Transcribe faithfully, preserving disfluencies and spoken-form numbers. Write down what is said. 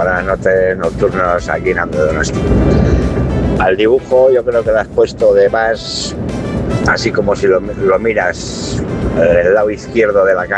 buenas noches nocturnos aquí en Ando Donosti. Al dibujo yo creo que lo has puesto de más, así como si lo, lo miras del lado izquierdo de la cara.